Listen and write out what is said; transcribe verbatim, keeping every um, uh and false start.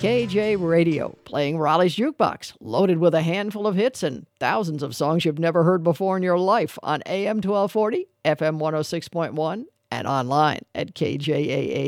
K J Radio, playing Raleigh's Jukebox, loaded with a handful of hits and thousands of songs you've never heard before in your life on A M twelve forty, F M one oh six point one, and online at K J A A